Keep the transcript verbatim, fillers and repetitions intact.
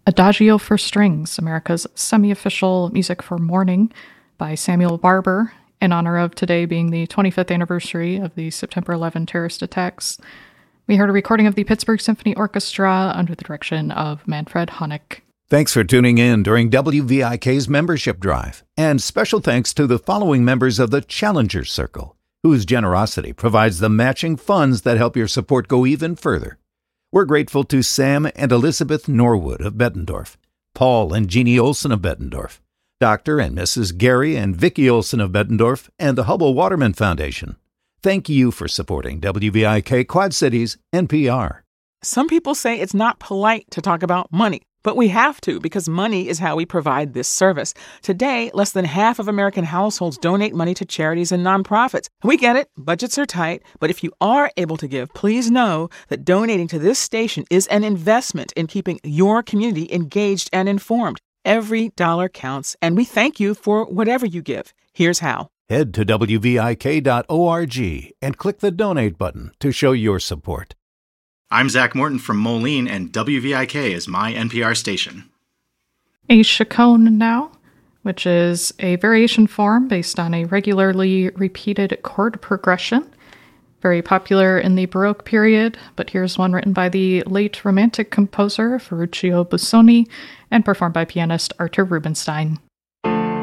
Adagio for Strings, America's semi-official music for mourning by Samuel Barber, in honor of today being the twenty-fifth anniversary of the September eleventh terrorist attacks. We heard a recording of the Pittsburgh Symphony Orchestra under the direction of Manfred Honeck. Thanks for tuning in during W V I K's membership drive, and special thanks to the following members of the Challenger Circle, whose generosity provides the matching funds that help your support go even further. We're grateful to Sam and Elizabeth Norwood of Bettendorf, Paul and Jeannie Olson of Bettendorf, Doctor and Missus Gary and Vicki Olson of Bettendorf, and the Hubble Waterman Foundation. Thank you for supporting W V I K Quad Cities N P R. Some people say it's not polite to talk about money, but we have to because money is how we provide this service. Today, less than half of American households donate money to charities and nonprofits. We get it, budgets are tight, but if you are able to give, please know that donating to this station is an investment in keeping your community engaged and informed. Every dollar counts, and we thank you for whatever you give. Here's how. Head to W V I K dot org and click the donate button to show your support. I'm Zach Morton from Moline, and W V I K is my N P R station. A chaconne now, which is a variation form based on a regularly repeated chord progression. Very popular in the Baroque period, but here's one written by the late Romantic composer Ferruccio Busoni and performed by pianist Arthur Rubinstein.